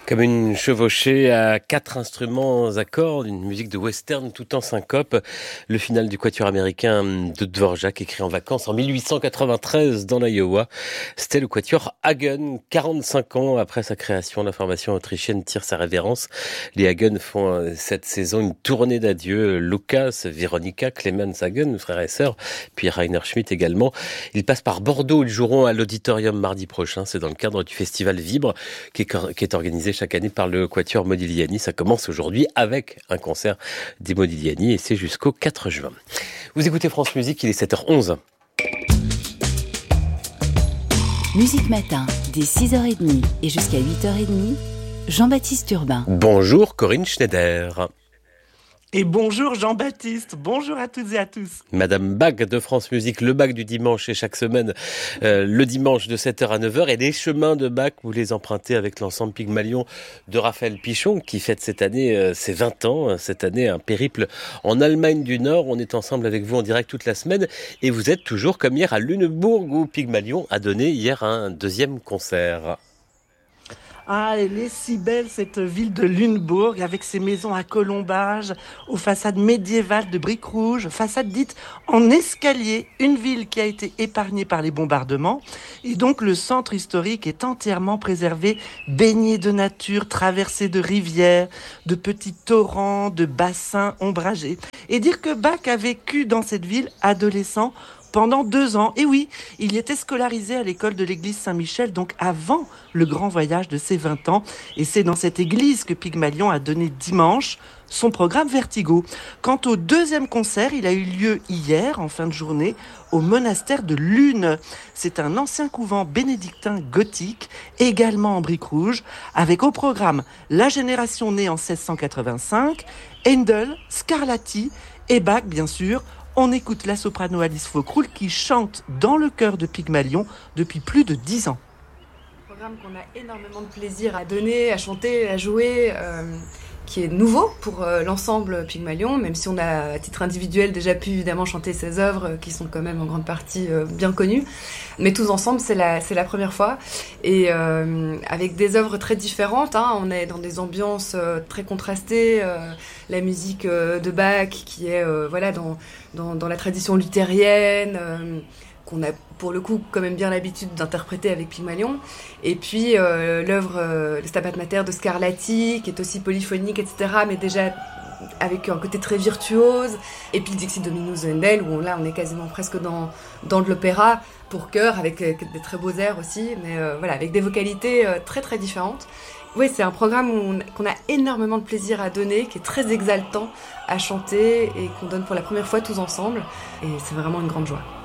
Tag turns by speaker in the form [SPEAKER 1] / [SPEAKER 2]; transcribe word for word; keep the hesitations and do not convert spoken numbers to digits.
[SPEAKER 1] Comme une chevauchée à quatre instruments à cordes, une musique de western tout en syncope. Le final du quatuor américain de Dvorak, écrit en vacances en mille huit cent quatre-vingt-treize dans l'Iowa. C'était le quatuor Hagen. quarante-cinq ans après sa création, la formation autrichienne tire sa révérence. Les Hagen font cette saison une tournée d'adieu. Lukas, Veronika, Clemens Hagen, frères et sœurs, puis Rainer Schmidt également. Ils passent par Bordeaux. Ils joueront à l'Auditorium mardi prochain. C'est dans le cadre du festival Vibre qui est, qui est organisé chaque année par le quatuor Modigliani. Ça commence aujourd'hui avec un concert des Modigliani et c'est jusqu'au quatre juin. Vous écoutez France Musique, il est sept heures onze.
[SPEAKER 2] Musique Matin, dès six heures trente et jusqu'à huit heures trente, Jean-Baptiste Urbain.
[SPEAKER 1] Bonjour Corinne Schneider.
[SPEAKER 3] Et bonjour Jean-Baptiste, bonjour à toutes et à tous.
[SPEAKER 1] Madame Bach de France Musique, le Bach du dimanche et chaque semaine, euh, le dimanche de sept heures à neuf heures. Et les chemins de Bach, vous les empruntez avec l'ensemble Pygmalion de Raphaël Pichon qui fête cette année euh, ses vingt ans. Cette année, un périple en Allemagne du Nord. On est ensemble avec vous en direct toute la semaine. Et vous êtes toujours comme hier à Lunebourg où Pygmalion a donné hier un deuxième concert.
[SPEAKER 3] Ah, elle est si belle cette ville de Lunebourg avec ses maisons à colombages, aux façades médiévales de briques rouges, façades dites en escalier, une ville qui a été épargnée par les bombardements. Et donc le centre historique est entièrement préservé, baigné de nature, traversé de rivières, de petits torrents, de bassins ombragés. Et dire que Bach a vécu dans cette ville adolescent pendant deux ans. Et oui, il y était scolarisé à l'école de l'église Saint-Michel, donc avant le grand voyage de ses vingt ans. Et c'est dans cette église que Pygmalion a donné dimanche son programme Vertigo. Quant au deuxième concert, il a eu lieu hier, en fin de journée, au monastère de Lune. C'est un ancien couvent bénédictin gothique, également en briques rouges, avec au programme la génération née en seize cent quatre-vingt-cinq, Handel, Scarlatti et Bach, bien sûr. On écoute la soprano Alice Faucroul qui chante dans le chœur de Pygmalion depuis plus de dix ans.
[SPEAKER 4] Un programme qu'on a énormément de plaisir à donner, à chanter, à jouer, euh, qui est nouveau pour euh, l'ensemble Pygmalion, même si on a à titre individuel déjà pu évidemment chanter ses œuvres euh, qui sont quand même en grande partie euh, bien connues. Mais tous ensemble, c'est la, c'est la première fois. Et euh, avec des œuvres très différentes, hein, on est dans des ambiances euh, très contrastées. Euh, la musique euh, de Bach qui est euh, voilà, dans, dans, dans la tradition luthérienne, euh, qu'on a pour le coup quand même bien l'habitude d'interpréter avec Pygmalion. Et puis euh, l'œuvre euh, le Stabat Mater de Scarlatti, qui est aussi polyphonique, et cetera, mais déjà avec un côté très virtuose. Et puis le Dixit Dominus de Handel, où on, là on est quasiment presque dans, dans de l'opéra pour chœur, avec euh, des très beaux airs aussi, mais euh, voilà, avec des vocalités euh, très très différentes. Oui, c'est un programme où on, qu'on a énormément de plaisir à donner, qui est très exaltant à chanter et qu'on donne pour la première fois tous ensemble. Et c'est vraiment une grande joie.